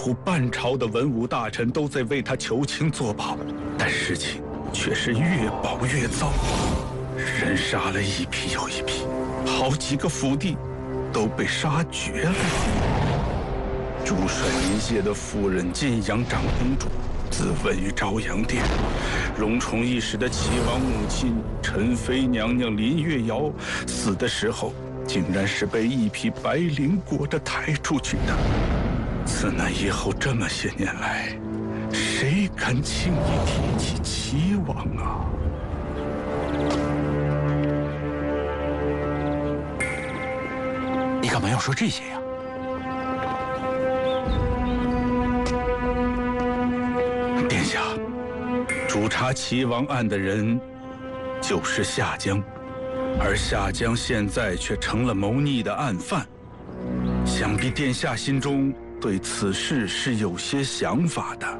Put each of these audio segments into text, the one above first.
乎半朝的文武大臣都在为他求情作保，但事情却是越报越糟，人杀了一批又一批，好几个府邸都被杀绝了。主帅年谢的夫人晋阳长公主自刎于朝阳殿，荣宠一时的齐王母亲陈妃娘娘林月瑶死的时候，竟然是被一匹白绫裹着抬出去的。自那以后这么些年来，谁敢轻易提起齐王啊？ 你干嘛要说这些呀？ 殿下，主查齐王案的人就是夏江，而夏江现在却成了谋逆的案犯。想必殿下心中对此事是有些想法的。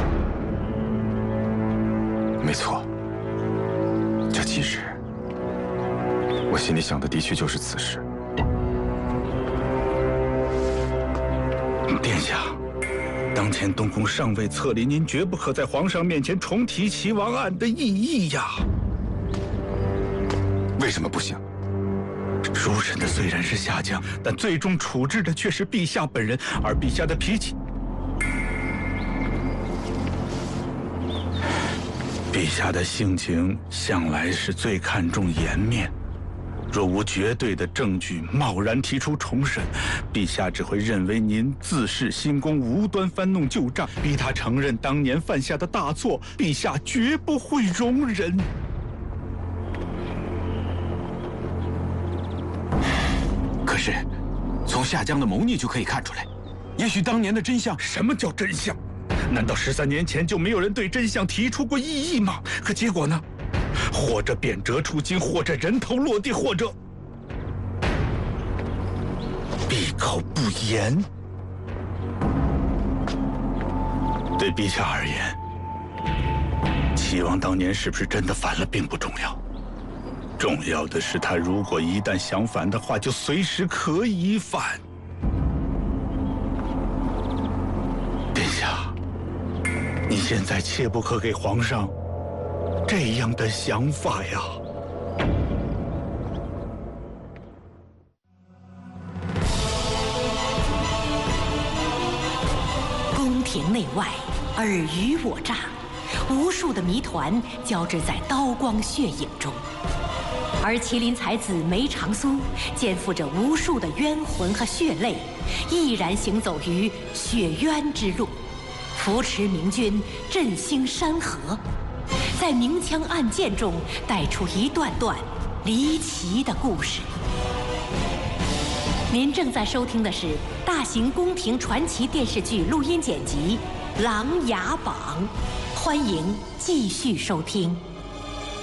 没错，这其实我心里想的的确就是此事。 殿下，当前东宫尚未册立，您绝不可在皇上面前重提齐王案的异议呀。 为什么不行？ 入审的虽然是夏江，但最终处置的却是陛下本人，而陛下的脾气，陛下的性情向来是最看重颜面。若无绝对的证据，贸然提出重审，陛下只会认为您自恃新功，无端翻弄旧账，逼他承认当年犯下的大错，陛下绝不会容忍。 可是，从夏江的谋逆就可以看出来，也许当年的真相…… 什么叫真相？难道13年前就没有人对真相提出过异议吗？可结果呢？或者贬谪出京，或者人头落地，或者闭口不言。对陛下而言，齐王当年是不是真的反了并不重要，重要的是他如果一旦想反的话，就随时可以反。殿下，你现在切不可给皇上这样的想法呀！ 宫廷内外，尔虞我诈，无数的谜团交织在刀光血影中。而麒麟才子梅长苏肩负着无数的冤魂和血泪，毅然行走于血冤之路，扶持明君，振兴山河。在明枪暗箭中带出一段段离奇的故事。您正在收听的是大型宫廷传奇电视剧录音剪辑《琅琊榜》，欢迎继续收听。